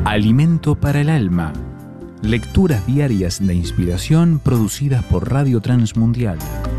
Alimento para el alma. Lecturas diarias de inspiración producidas por Radio Transmundial.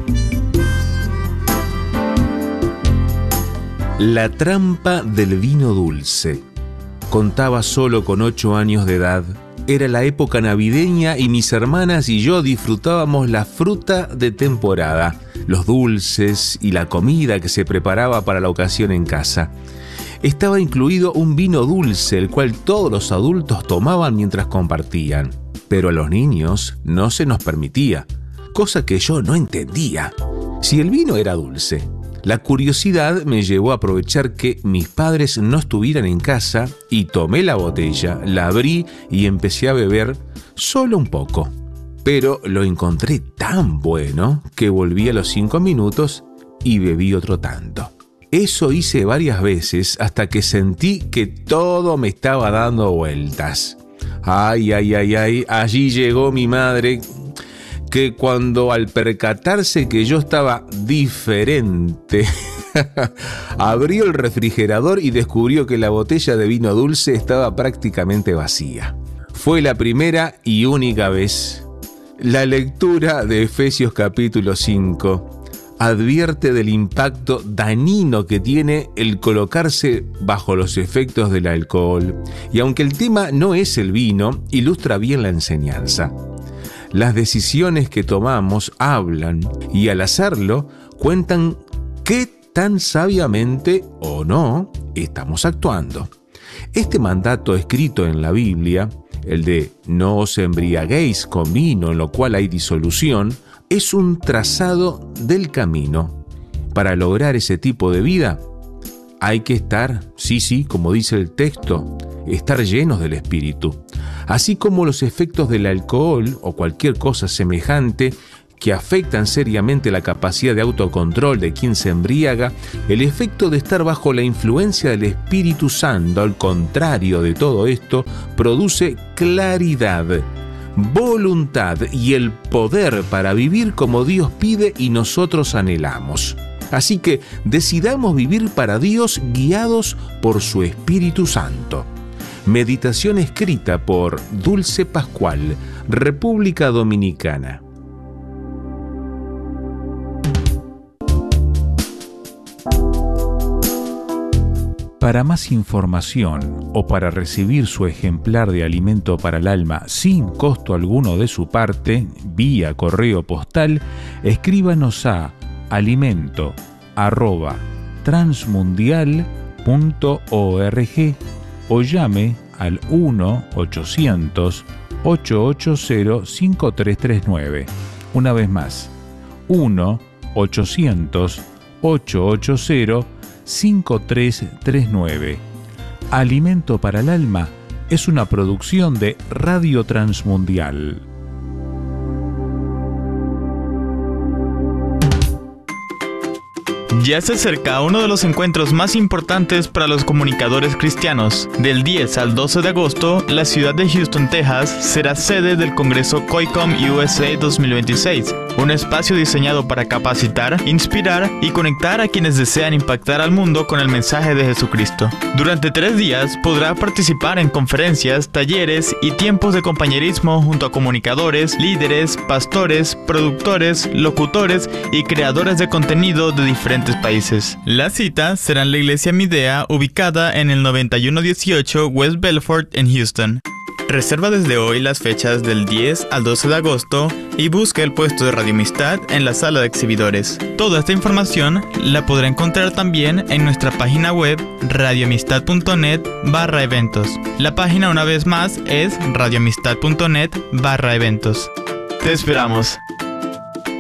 La trampa del vino dulce. Contaba solo con 8 años de edad. Era la época navideña y mis hermanas y yo disfrutábamos la fruta de temporada, los dulces y la comida que se preparaba para la ocasión en casa. Estaba incluido un vino dulce, el cual todos los adultos tomaban mientras compartían. Pero a los niños no se nos permitía, cosa que yo no entendía. Si el vino era dulce, la curiosidad me llevó a aprovechar que mis padres no estuvieran en casa y tomé la botella, la abrí y empecé a beber solo un poco. Pero lo encontré tan bueno que volví a los 5 minutos y bebí otro tanto. Eso hice varias veces hasta que sentí que todo me estaba dando vueltas. Ay, allí llegó mi madre, que cuando al percatarse que yo estaba diferente, abrió el refrigerador y descubrió que la botella de vino dulce estaba prácticamente vacía. Fue la primera y única vez. La lectura de Efesios capítulo 5 advierte del impacto dañino que tiene el colocarse bajo los efectos del alcohol. Y aunque el tema no es el vino, ilustra bien la enseñanza. Las decisiones que tomamos hablan y al hacerlo cuentan qué tan sabiamente o no estamos actuando. Este mandato escrito en la Biblia, el de no os embriaguéis con vino en lo cual hay disolución, es un trazado del camino. Para lograr ese tipo de vida hay que estar, como dice el texto, estar llenos del Espíritu. Así como los efectos del alcohol o cualquier cosa semejante que afectan seriamente la capacidad de autocontrol de quien se embriaga, el efecto de estar bajo la influencia del Espíritu Santo, al contrario de todo esto, produce claridad, voluntad y el poder para vivir como Dios pide y nosotros anhelamos. Así que decidamos vivir para Dios guiados por su Espíritu Santo. Meditación escrita por Dulce Pascual, República Dominicana. Para más información o para recibir su ejemplar de Alimento para el Alma sin costo alguno de su parte, vía correo postal, escríbanos a alimento@transmundial.org o llame al 1-800-880-5339. Una vez más, 1-800-880-5339. Alimento para el Alma es una producción de Radio Transmundial. Ya se acerca uno de los encuentros más importantes para los comunicadores cristianos. Del 10 al 12 de agosto, la ciudad de Houston, Texas, será sede del Congreso COICOM USA 2026, un espacio diseñado para capacitar, inspirar y conectar a quienes desean impactar al mundo con el mensaje de Jesucristo. Durante 3 días podrá participar en conferencias, talleres y tiempos de compañerismo junto a comunicadores, líderes, pastores, productores, locutores y creadores de contenido de diferentes países. La cita será en la iglesia Midea, ubicada en el 9118 West Belfort en Houston. Reserva desde hoy las fechas del 10 al 12 de agosto y busca el puesto de Radio Amistad en la sala de exhibidores. Toda esta información la podrá encontrar también en nuestra página web radioamistad.net/eventos. La página una vez más es radioamistad.net/eventos. Te esperamos.